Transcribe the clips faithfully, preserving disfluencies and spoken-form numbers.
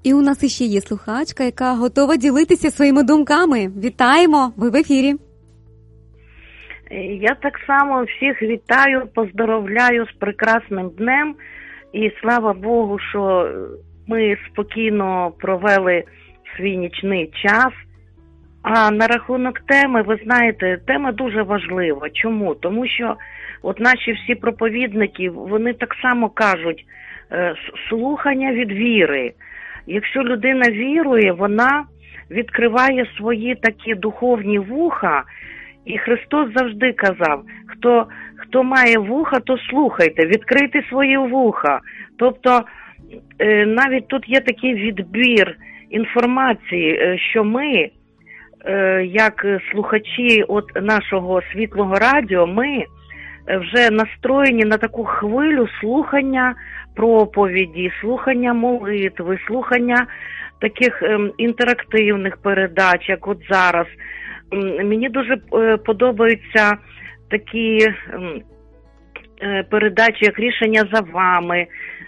І у нас іще є слухачка, яка готова ділитися своїми думками. Вітаємо, ви в ефірі. Я так само всіх вітаю, поздоровляю з прекрасним днем. І слава Богу, що ми спокійно провели свій нічний час. А на рахунок теми, ви знаєте, тема дуже важлива. Чому? Тому що от наші всі проповідники, вони так само кажуть, слухання від віри. Якщо людина вірує, вона відкриває свої такі духовні вуха. І Христос завжди казав, хто, хто має вуха, то слухайте, відкрийте свої вуха. Тобто навіть тут є такий відбір інформації, що ми, як слухачі от нашого світлого радіо, ми вже настроєні на таку хвилю слухання проповіді, слухання молитви, слухання таких інтерактивних передач, як от зараз. Мені дуже подобаються такі передачі, як «Рішення за вами»,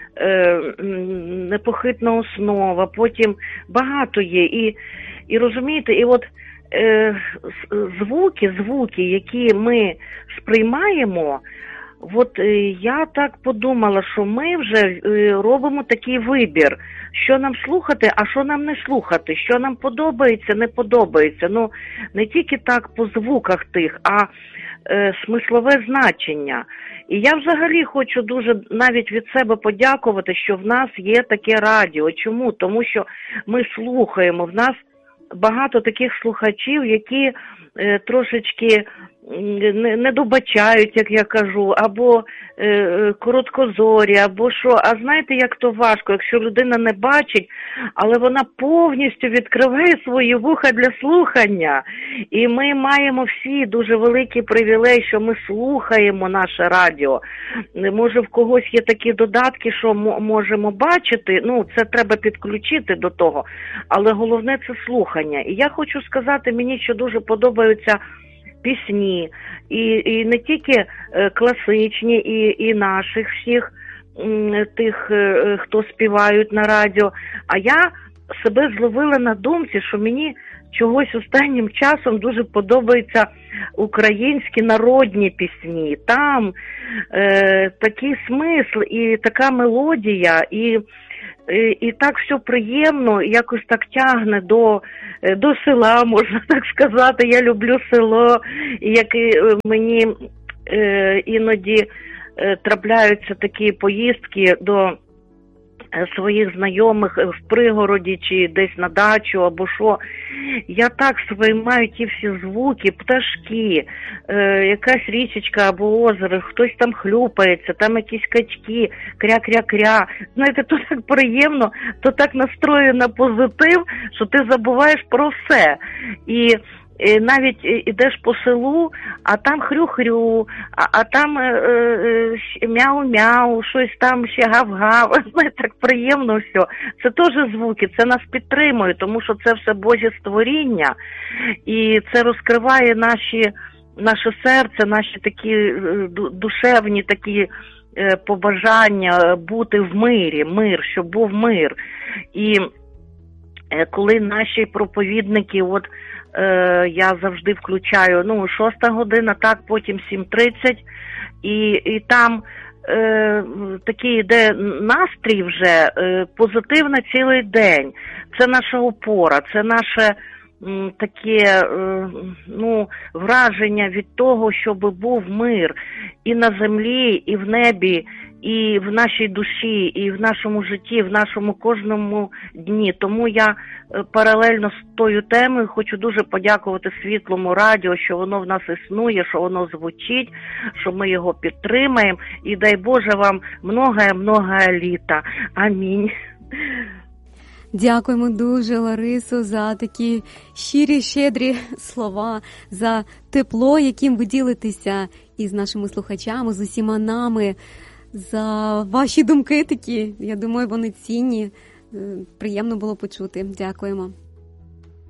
«Непохитна основа», потім багато є. І, і розумієте, і от е, звуки, звуки, які ми сприймаємо, от е, я так подумала, що ми вже е, робимо такий вибір, що нам слухати, а що нам не слухати, що нам подобається, не подобається. Ну, не тільки так по звуках тих, а е, смислове значення. І я взагалі хочу дуже навіть від себе подякувати, що в нас є таке радіо. Чому? Тому що ми слухаємо, в нас багато таких слухачів, які е, трошечки не, не добачають, як я кажу, або е, короткозорі, або що. А знаєте, як то важко, якщо людина не бачить, але вона повністю відкриває свої вуха для слухання. І ми маємо всі дуже великий привілей, що ми слухаємо наше радіо. Може, в когось є такі додатки, що можемо бачити, ну, це треба підключити до того, але головне – це слухання. І я хочу сказати, мені що дуже подобаються пісні, і, і не тільки класичні, і, і наших всіх тих, хто співають на радіо, а я себе зловила на думці, що мені чогось останнім часом дуже подобаються українські народні пісні. Там е, такий смисл і така мелодія, і І, і так все приємно, якось так тягне до, до села, можна так сказати. Я люблю село, як і мені е, іноді е, трапляються такі поїздки до своїх знайомих в пригороді чи десь на дачу або що. Я так сприймаю ті всі звуки, пташки, е, якась річечка або озеро, хтось там хлюпається, там якісь качки, кря-кря-кря. Знаєте, то так приємно, то так настроює на позитив, що ти забуваєш про все. І І навіть ідеш по селу, а там хрю-хрю, а, а там е, е, мяу-мяу, щось там ще гав-гав. Знаєте, так приємно все. Це теж звуки, це нас підтримує, тому що це все Божє створіння. І це розкриває наші, наше серце, наші такі душевні такі побажання бути в мирі, мир, щоб був мир. І коли наші проповідники, от е, я завжди включаю, ну, шоста година, так, потім сім тридцять, і, і там е, такий йде настрій вже е, позитивно цілий день. Це наша опора, це наше м, таке е, ну, враження від того, щоб був мир і на землі, і в небі, і в нашій душі, і в нашому житті, в нашому кожному дні. Тому я паралельно з тою темою хочу дуже подякувати Світлому радіо, що воно в нас існує, що воно звучить, що ми його підтримаємо. І дай Боже вам многое-многое літа. Амінь. Дякуємо дуже, Ларисо, за такі щирі, щедрі слова, за тепло, яким ви ділитеся із нашими слухачами, з усіма нами, за ваші думки такі. Я думаю, вони цінні. Приємно було почути. Дякуємо.